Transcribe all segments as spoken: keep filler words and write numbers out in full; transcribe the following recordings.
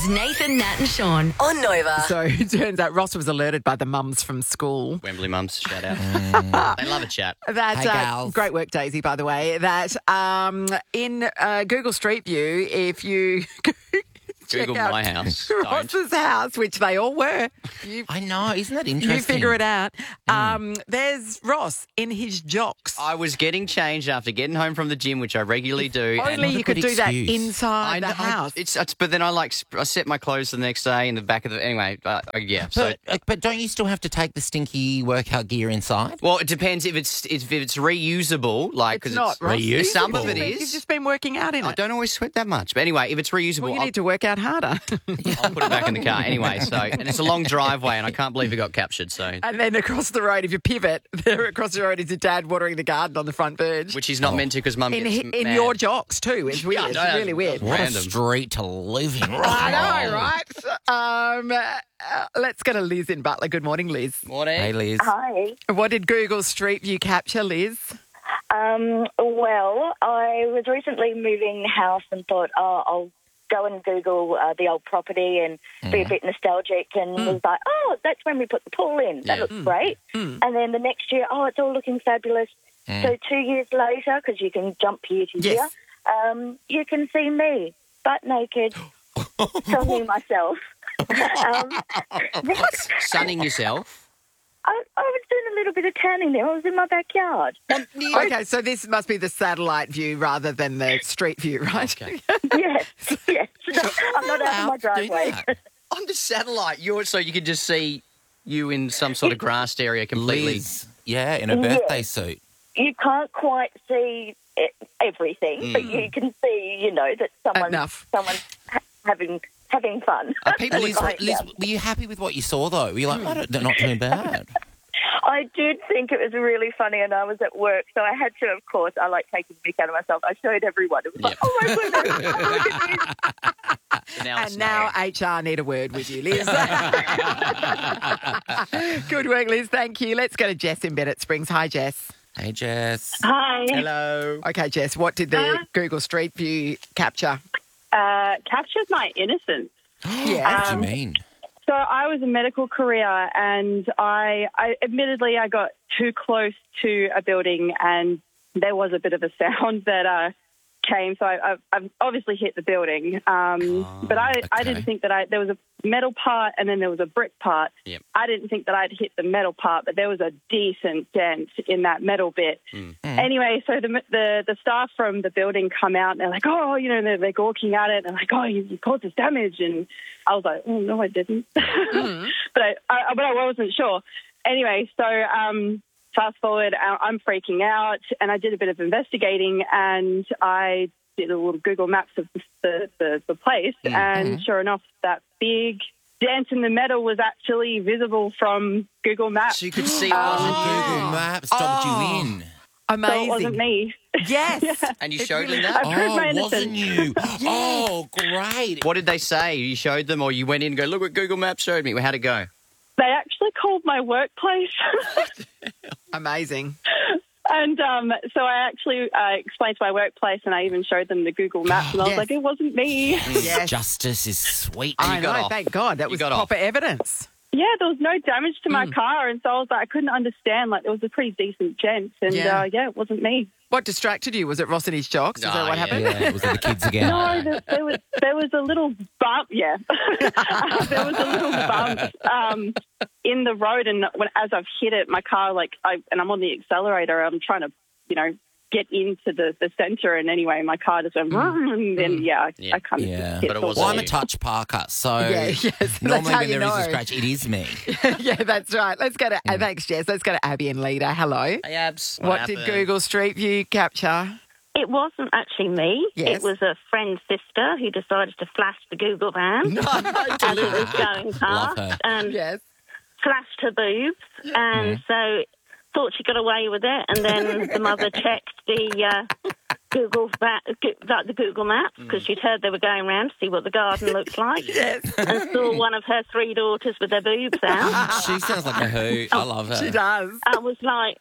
is Nathan, Nat and Sean on Nova. So it turns out Ross was alerted by the mums from school. Wembley mums, shout out. They love a chat. That, Hey, uh, gals. great work, Daisy, by the way. That um, in uh, Google Street View, if you check Google out my house. Don't. Ross's house, which they all were, you, I know, isn't that interesting? you figure it out. Um, there's Ross in his jocks. I was getting changed after getting home from the gym, which I regularly do. Only What a you could good do that excuse. inside the I, house. I, it's, it's, but then I like I set my clothes the next day in the back of the anyway. Uh, uh, yeah, so But, uh, but don't you still have to take the stinky workout gear inside? well, it depends if it's if it's reusable, like it's because not, Ross. reusable. some of it You've is. just been working out in I it. don't always sweat that much, but anyway, if it's reusable, Well, you I'll, need to work out harder. I'll put it back in the car anyway. So and it's a long driveway, and I can't believe it got captured. So And then across the road, if you pivot, there across the road is your dad watering the garden on the front verge. which he's not meant to because mum in gets in mad. your jocks too. It's weird. I It's know, really weird. What Random. a street to live in. I know, right? Um, uh, let's go to Liz in Butler. Good morning, Liz. Morning. Hey, Liz. Hi. What did Google Street View capture, Liz? Um, well, I was recently moving house and thought, oh, I'll go and Google uh, the old property and be a bit nostalgic, and was like, oh, that's when we put the pool in. That Yeah. looks great. And then the next year, oh, it's all looking fabulous. So two years later, because you can jump year to Yes. year, um, you can see me, butt naked, filming myself. um, What? Sunning yourself. I, I was doing a little bit of tanning there. I was in my backyard. Okay, so this must be the satellite view rather than the street view, right? Okay. yes, yes. I'm not out of my Allowed to do driveway. that. On the satellite, you're so you could just see you in some sort of grassed area completely. Liz. Yeah, in a birthday suit. You can't quite see e- everything, but you can see, you know, that someone, Enough. someone's ha- having having fun. Are people Liz, Right, Liz, yeah. were you happy with what you saw, though? Were you like, I don't, they're not too bad? I did think it was really funny, and I was at work, so I had to, of course, I like taking the mick out of myself. I showed everyone. It was like, Yep. oh my goodness, oh, look at this. Now it's And now H R need a word with you, Liz. Good work, Liz. Thank you. Let's go to Jess in Bennett Springs. Hi, Jess. Hey, Jess. Hi. hello. Okay, Jess, what did the Google Street View capture? Uh, captured my innocence. Yeah. What do you mean? So I was a medical career, and I, I admittedly I got too close to a building, and there was a bit of a sound that uh, came. So I, I've, I've obviously hit the building, um, but I, I okay. didn't think that I there was a metal part and then there was a brick part. Yep. I didn't think that I'd hit the metal part, but there was a decent dent in that metal bit. Anyway, so the, the the staff from the building come out and they're like, oh, you know, they're, they're gawking at it. And they're like, oh, you, you caused us damage. And I was like, oh, no, I didn't. but I, I but I wasn't sure. Anyway, so um, fast forward, I- I'm freaking out, and I did a bit of investigating, and I did a little Google Maps of the the, the place, and sure enough, that big dent in the metal was actually visible from Google Maps. So you could see it Oh, wasn't you. Google Maps stopped Oh. you in. So Amazing. it wasn't me. Yes. And you It showed really- them that? I proved Oh, my it wasn't innocence. you. Oh, great. What did they say? You showed them or you went in and go, look what Google Maps showed me. How'd it go? They actually called my workplace. Amazing. And um, so I actually uh, explained to my workplace, and I even showed them the Google Maps, and I was Yes. like, it wasn't me. Yes. Justice is sweet. I got know. off. Thank God. That You was got off. proper evidence. Yeah, there was no damage to Mm. my car, and so I was like, I couldn't understand. Like, it was a pretty decent gent, and Yeah. yeah, uh, yeah it wasn't me. What distracted you? Was it Ross and his jocks? Is Oh, that what yeah. happened? Yeah, was it the kids again? No, there, there was there was a little bump. Yeah, there was a little bump um, in the road, and when as I've hit it, my car like I and I'm on the accelerator. I'm trying to, you know, get into the, the centre, and anyway, my car just went, Mm. and then yeah, I, Yeah. I kind of Yeah. hit But it the wasn't Well, I'm wall. a touch parker, so Yeah, yes, that's normally how when you there is know. a scratch, it is me. Yeah, that's right. Let's go to, uh, thanks, Jess. Let's go to Abby and Leader. Hello. Hey, Abs. What, did Google Street View capture? It wasn't actually me. Yes. It was a friend's sister who decided to flash the Google van as it was going Love past her. and Yes. flashed her boobs. And so thought she got away with it. And then the mother checked the uh, Google va- go- like the Google Maps because she'd heard they were going around to see what the garden looked like. Yes. And saw one of her three daughters with their boobs out. She sounds like a hoot. I love her. She does. I was like,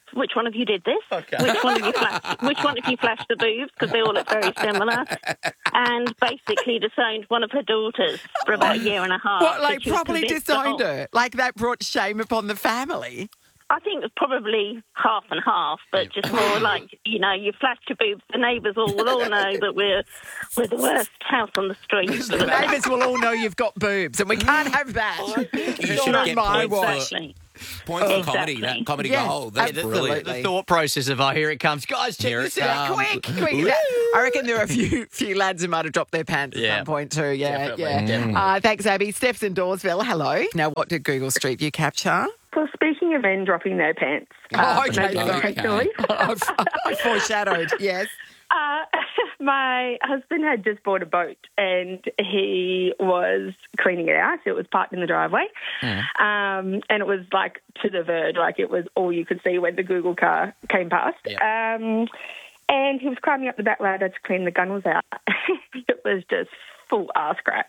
which one of you did this? Okay. Which one of you flashed? Which one of you flashed the boobs? Because they all look very similar. And basically disowned one of her daughters for about a year and a half. What, like She was properly convinced the disowned whole- her? Like that brought shame upon the family? I think it was probably half and half, but just more like, you know, you flash your boobs, the neighbours all will all know that we're we're the worst house on the street. The neighbours will all know you've got boobs, and we can't have that. You Not should on get my points for- watch. Exactly. Points for comedy. Exactly. That comedy Yes, gold. That's The, the- brilliant. the thought process of, oh, here it comes. Guys, check Here this it out. comes. Quick, quick. I reckon there are a few few lads who might have dropped their pants at Yeah. some point too. Yeah, Definitely, yeah. definitely. Uh, thanks, Abby. Steph's in Dawesville. Hello. Now, what did Google Street View capture? Well, speaking of men dropping their pants, Oh, uh, okay, maybe sorry. intentionally, I've, I've foreshadowed, yes. uh, my husband had just bought a boat and he was cleaning it out. It was parked in the driveway, um, and it was like to the verge, like it was all you could see when the Google car came past. Yeah. Um, and he was climbing up the back ladder to clean the gunnels out. It was just full ass crack.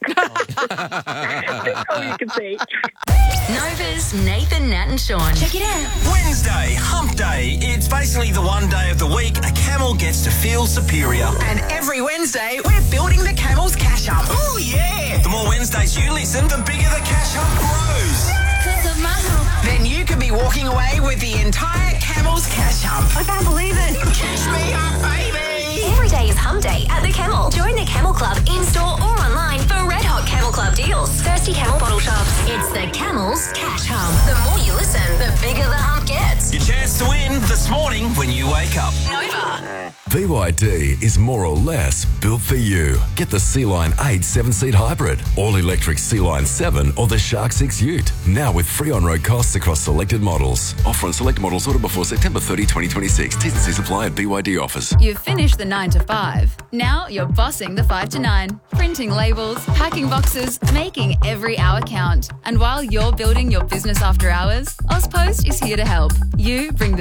That's all you could see. Nova's Nathan, Nat and Sean. Check it out. Wednesday, hump day. It's basically the one day of the week a camel gets to feel superior. And every Wednesday, we're building the Camel's Cash Hump. Oh, yeah. The more Wednesdays you listen, the bigger the cash hump grows. Then you could be walking away with the entire Camel's Cash Hump. I can't believe it. Cash me up, baby! Every day is Hump Day at the Camel. Join the Camel Club in-store or online for red hot Camel Club deals. Thirsty Camel bottle shops. It's the Camel's Cash Hump. The more you listen, the bigger the hump gets. Your chance to win this morning when you wake up. Nova. B Y D is more or less built for you. Get the Sea-Line eight seven-seat hybrid, all-electric Sea-Line seven or the Shark six Ute. Now with free on-road costs across selected models. Offer on select models ordered before September thirtieth, twenty twenty-six. T's and C's apply at B Y D offers. You've finished the nine to five. Now you're bossing the five to nine. Printing labels, packing boxes, making every hour count. And while you're building your business after hours, AusPost is here to help. You bring the